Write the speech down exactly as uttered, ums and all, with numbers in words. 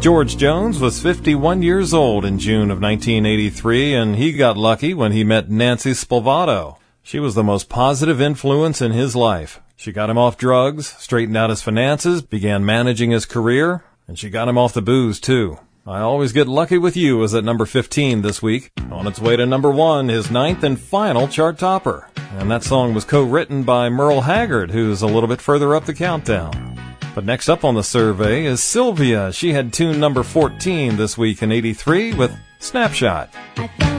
George Jones was fifty-one years old in June of nineteen eighty-three, and he got lucky when he met Nancy Spolvato. She was the most positive influence in his life. She got him off drugs, straightened out his finances, began managing his career, and she got him off the booze, too. I Always Get Lucky With You is at number fifteen this week. On its way to number one, his ninth and final chart topper. And that song was co-written by Merle Haggard, who's a little bit further up the countdown. But next up on the survey is Sylvia. She had tune number fourteen this week in eighty-three with Snapshot.